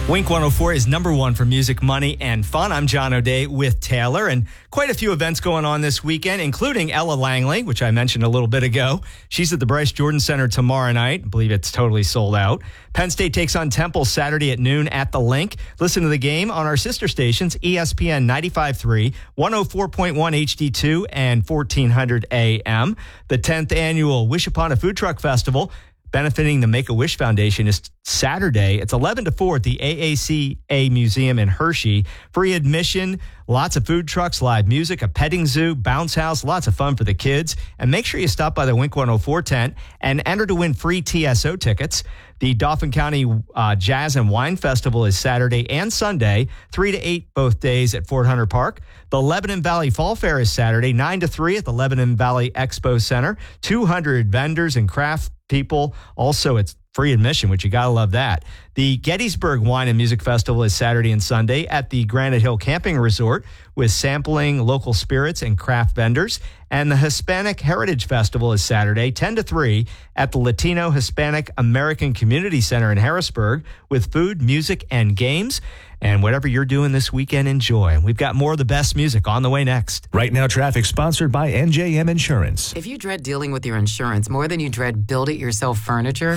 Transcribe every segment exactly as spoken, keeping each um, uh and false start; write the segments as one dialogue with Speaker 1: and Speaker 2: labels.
Speaker 1: Wink one oh four is number one for music, money, and fun. I'm John O'Day with Taylor, and quite a few events going on this weekend, including Ella Langley, which I mentioned a little bit ago. She's at the Bryce Jordan Center tomorrow night. I believe it's totally sold out. Penn State takes on Temple Saturday at noon at the Link. Listen to the game on our sister stations, E S P N ninety-five point three, one oh four point one H D two, and fourteen hundred A M. The tenth annual Wish Upon a Food Truck Festival, benefiting the Make-A-Wish Foundation, is Saturday. It's eleven to four at the A A C A Museum in Hershey. Free admission, lots of food trucks, live music, a petting zoo, bounce house, lots of fun for the kids. And make sure you stop by the Wink one oh four tent and enter to win free T S O tickets. The Dauphin County uh, Jazz and Wine Festival is Saturday and Sunday, three to eight both days at Fort Hunter Park. The Lebanon Valley Fall Fair is Saturday, nine to three at the Lebanon Valley Expo Center. two hundred vendors and craft people. Also, it's free admission, which you got to love that. The Gettysburg Wine and Music Festival is Saturday and Sunday at the Granite Hill Camping Resort with sampling local spirits and craft vendors. And the Hispanic Heritage Festival is Saturday, ten to three at the Latino Hispanic American Community Center in Harrisburg with food, music, and games. And whatever you're doing this weekend, enjoy. We've got more of the best music on the way next.
Speaker 2: Right Now Traffic, sponsored by N J M Insurance.
Speaker 3: If you dread dealing with your insurance more than you dread build-it-yourself furniture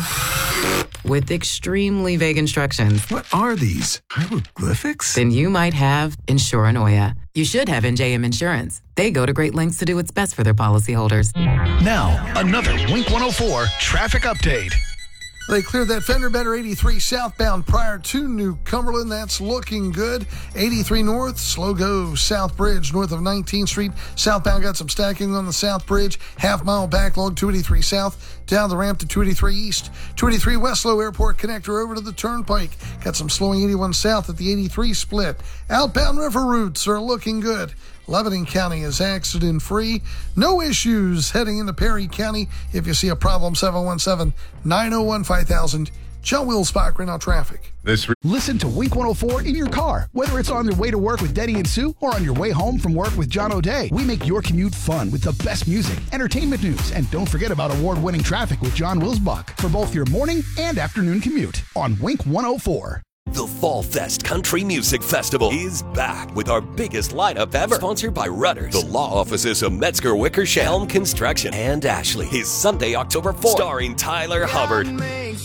Speaker 3: with extremely vague instructions,
Speaker 4: what are these? Hieroglyphics?
Speaker 3: Then you might have Insuranoia. You should have N J M Insurance. They go to great lengths to do what's best for their policyholders.
Speaker 5: Now, another Wink one oh four traffic update.
Speaker 6: They cleared that fender bender eighty-three southbound prior to New Cumberland. That's looking good. eighty-three north, slow go South Bridge north of nineteenth Street. Southbound got some stacking on the South Bridge. Half mile backlog, two eighty-three south. Down the ramp to two eighty-three east. two eighty-three Westlow Airport connector over to the Turnpike. Got some slowing eighty-one south at the eighty-three split. Outbound river routes are looking good. Lebanon County is accident-free. No issues heading into Perry County. If you see a problem, seven one seven, nine oh one, five thousand. John Wilsbach, right now traffic.
Speaker 5: This re-
Speaker 7: Listen to Wink one oh four in your car, whether it's on your way to work with Denny and Sue or on your way home from work with John O'Day. We make your commute fun with the best music, entertainment news, and don't forget about award-winning traffic with John Wilsbach for both your morning and afternoon commute on Wink one oh four.
Speaker 8: The Fall Fest Country Music Festival is back with our biggest lineup ever. Sponsored by Rudders, the law offices of Metzger Wickersham, Helm Construction, and Ashley. Is Sunday, October fourth. Starring Tyler Hubbard, Nate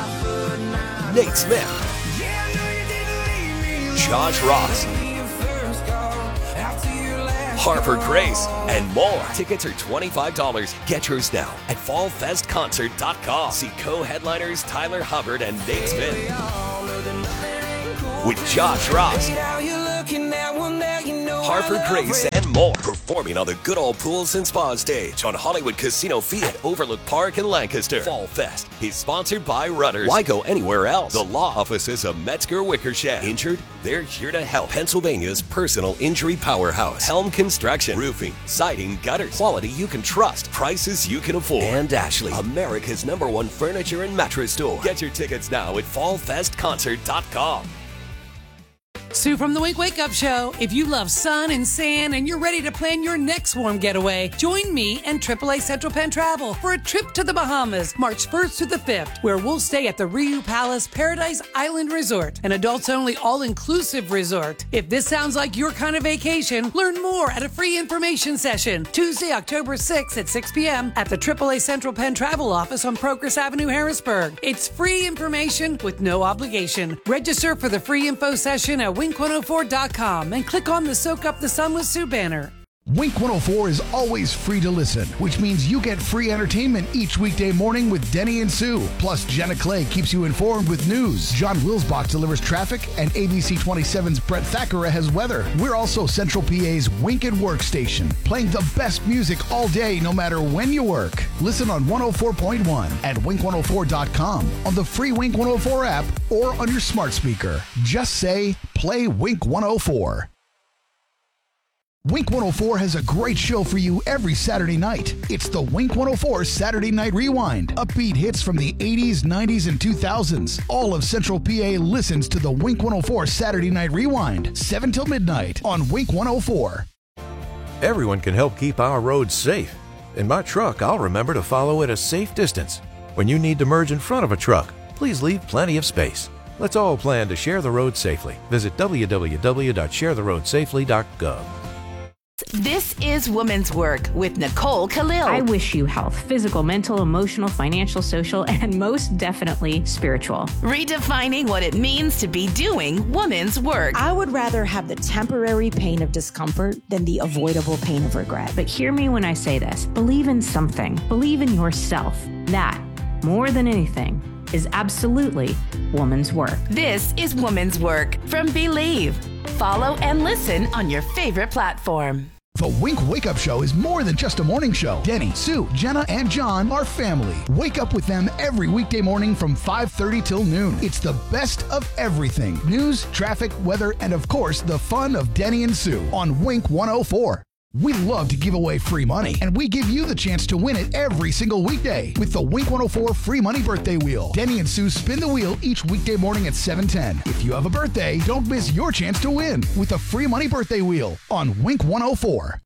Speaker 8: Smith, Josh Ross, Harper Grace, and more. Tickets are twenty-five dollars. Get yours now at fall fest concert dot com. See co-headliners Tyler Hubbard and Nate Smith with Josh Ross, Harper Grace, and more. Performing on the good old pools and spa stage on Hollywood Casino Field at Overlook Park in Lancaster. Fall Fest is sponsored by Rudders. Why go anywhere else? The law offices of Metzger Wickersham. Injured? They're here to help. Pennsylvania's personal injury powerhouse. Helm Construction. Roofing, siding, gutters. Quality you can trust. Prices you can afford. And Ashley, America's number one furniture and mattress store. Get your tickets now at fall fest concert dot com.
Speaker 9: Sue from the Wink Wake Up Show. If you love sun and sand and you're ready to plan your next warm getaway, join me and triple A Central Penn Travel for a trip to the Bahamas, March first to the fifth, where we'll stay at the Riu Palace Paradise Island Resort, an adults-only all-inclusive resort. If this sounds like your kind of vacation, learn more at a free information session, Tuesday, October sixth at six p.m. at the triple A Central Penn Travel office on Progress Avenue, Harrisburg. It's free information with no obligation. Register for the free info session at wink one oh four dot com and click on the Soak Up the Sun with Sue banner.
Speaker 7: Wink one oh four is always free to listen, which means you get free entertainment each weekday morning with Denny and Sue. Plus, Jenna Clay keeps you informed with news. John Wilsbach delivers traffic, and A B C twenty-seven's Brett Thackeray has weather. We're also Central P A's Wink and Work station, playing the best music all day, no matter when you work. Listen on one oh four point one at wink one oh four dot com, on the free Wink one oh four app, or on your smart speaker. Just say, play Wink one oh four. Wink one oh four has a great show for you every Saturday night. It's the Wink one oh four Saturday Night Rewind. Upbeat hits from the eighties, nineties, and two thousands. All of Central P A listens to the Wink one oh four Saturday Night Rewind, seven till midnight on Wink one oh four.
Speaker 10: Everyone can help keep our roads safe. In my truck, I'll remember to follow at a safe distance. When you need to merge in front of a truck, please leave plenty of space. Let's all plan to share the road safely. Visit w w w dot share the road safely dot gov.
Speaker 11: This is Women's Work with Nicole Khalil.
Speaker 12: I wish you health, physical, mental, emotional, financial, social, and most definitely spiritual.
Speaker 11: Redefining what it means to be doing women's work.
Speaker 13: I would rather have the temporary pain of discomfort than the avoidable pain of regret.
Speaker 12: But hear me when I say this. Believe in something. Believe in yourself. That, more than anything, is absolutely woman's work.
Speaker 11: This is Woman's Work from Believe. Follow and listen on your favorite platform.
Speaker 7: The Wink Wake Up Show is more than just a morning show. Denny, Sue, Jenna, and John are family. Wake up with them every weekday morning from five thirty till noon. It's the best of everything. News, traffic, weather, and of course, the fun of Denny and Sue on Wink one oh four. We love to give away free money, and we give you the chance to win it every single weekday with the Wink one oh four Free Money Birthday Wheel. Denny and Sue spin the wheel each weekday morning at seven ten. If you have a birthday, don't miss your chance to win with the Free Money Birthday Wheel on Wink one oh four.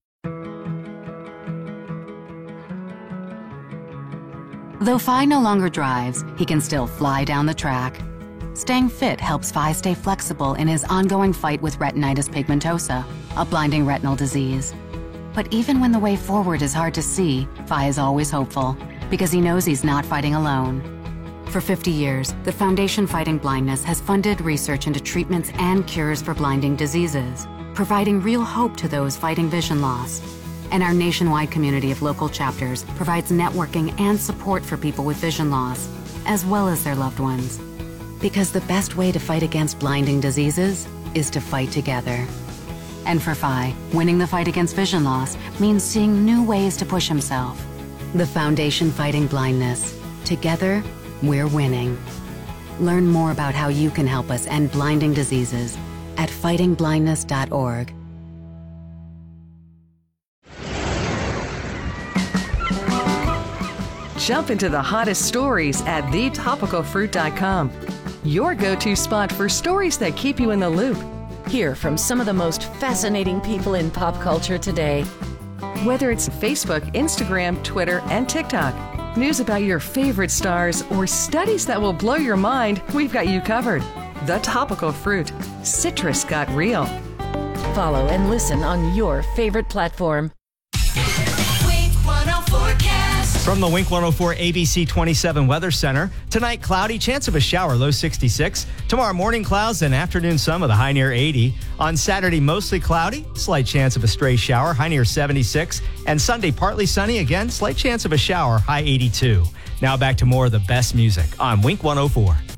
Speaker 14: Though Fi no longer drives, he can still fly down the track. Staying fit helps Fi stay flexible in his ongoing fight with retinitis pigmentosa, a blinding retinal disease. But even when the way forward is hard to see, Fi is always hopeful, because he knows he's not fighting alone. For fifty years, the Foundation Fighting Blindness has funded research into treatments and cures for blinding diseases, providing real hope to those fighting vision loss. And our nationwide community of local chapters provides networking and support for people with vision loss, as well as their loved ones. Because the best way to fight against blinding diseases is to fight together. And for Fi, winning the fight against vision loss means seeing new ways to push himself. The Foundation Fighting Blindness. Together, we're winning. Learn more about how you can help us end blinding diseases at fighting blindness dot org.
Speaker 15: Jump into the hottest stories at the topical fruit dot com. Your go-to spot for stories that keep you in the loop.
Speaker 16: Hear from some of the most fascinating people in pop culture today.
Speaker 15: Whether it's Facebook, Instagram, Twitter, and TikTok, news about your favorite stars, or studies that will blow your mind, we've got you covered. The Topical Fruit. Citrus got real.
Speaker 16: Follow and listen on your favorite platform.
Speaker 1: From the Wink one oh four A B C twenty-seven Weather Center, tonight cloudy, chance of a shower, low sixty-six. Tomorrow morning clouds and afternoon sun with a high near eighty. On Saturday, mostly cloudy, slight chance of a stray shower, high near seventy-six. And Sunday, partly sunny, again, slight chance of a shower, high eighty-two. Now back to more of the best music on Wink one oh four.